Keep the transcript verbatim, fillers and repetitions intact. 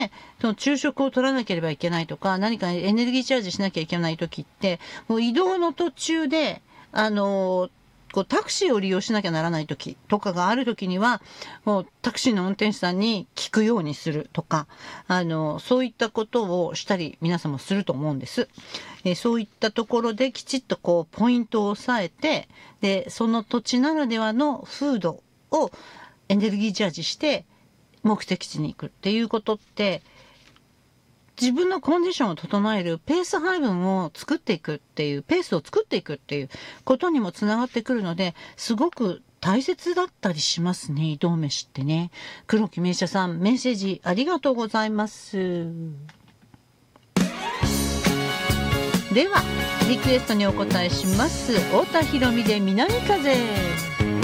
その昼食を取らなければいけないとか、何かエネルギーチャージしなきゃいけない時って、もう移動の途中で、あのーこうタクシーを利用しなきゃならない時とかがある時には、もうタクシーの運転手さんに聞くようにするとか、あの、そういったことをしたり皆さんもすると思うんです。えそういったところできちっとこうポイントを押さえて、で、その土地ならではのフードをエネルギーチャージして目的地に行くっていうことって、自分のコンディションを整えるペース配分を作っていくっていう、ペースを作っていくっていうことにもつながってくるので、すごく大切だったりしますね、移動飯ってね。黒木名車さん、メッセージありがとうございます。では、リクエストにお答えします。太田裕美で南風。